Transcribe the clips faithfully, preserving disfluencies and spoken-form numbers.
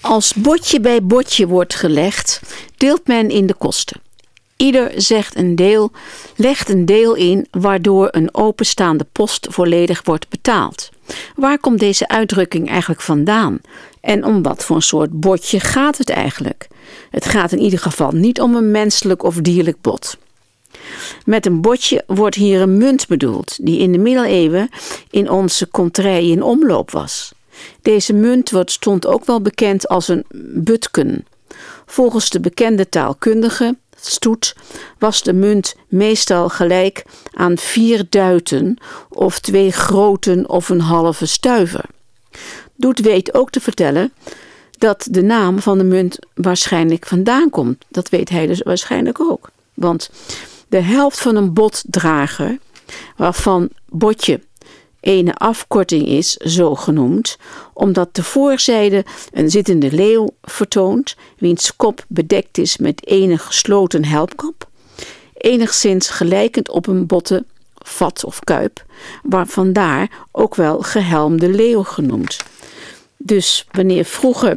Als botje bij botje wordt gelegd, deelt men in de kosten. Ieder zegt een deel, legt een deel in waardoor een openstaande post volledig wordt betaald. Waar komt deze uitdrukking eigenlijk vandaan? En om wat voor een soort botje gaat het eigenlijk? Het gaat in ieder geval niet om een menselijk of dierlijk bot. Met een botje wordt hier een munt bedoeld, die in de middeleeuwen in onze contrée in omloop was. Deze munt wordt, stond ook wel bekend als een butken. Volgens de bekende taalkundige Stoet was de munt meestal gelijk aan vier duiten of twee groten of een halve stuiver. Doet weet ook te vertellen dat de naam van de munt waarschijnlijk vandaan komt. Dat weet hij dus waarschijnlijk ook. Want de helft van een botdrager, waarvan botje ene afkorting is, zo genoemd, omdat de voorzijde een zittende leeuw vertoont, wiens kop bedekt is met ene gesloten helpkap, enigszins gelijkend op een botte vat of kuip, waar vandaar ook wel gehelmde leeuw genoemd. Dus wanneer vroeger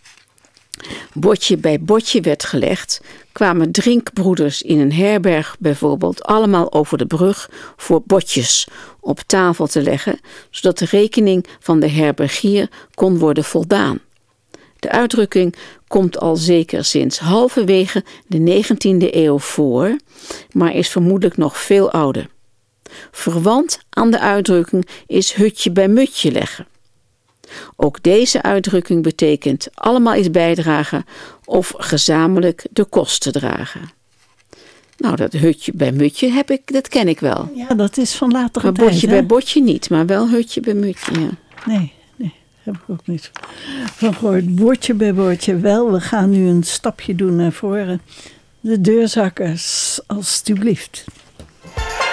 botje bij botje werd gelegd, kwamen drinkbroeders in een herberg bijvoorbeeld allemaal over de brug voor botjes op tafel te leggen, zodat de rekening van de herbergier kon worden voldaan. De uitdrukking komt al zeker sinds halverwege de negentiende eeuw voor, maar is vermoedelijk nog veel ouder. Verwant aan de uitdrukking is hutje bij mutje leggen. Ook deze uitdrukking betekent allemaal iets bijdragen of gezamenlijk de kosten dragen. Nou, dat hutje bij mutje heb ik, dat ken ik wel. Ja, dat is van latere maar tijd. Botje hè? bij botje niet, maar wel hutje bij mutje, ja. Nee, nee, heb ik ook niet van gehoord. Bordje bij bordje wel. We gaan nu een stapje doen naar voren. De deurzakkers, alstublieft.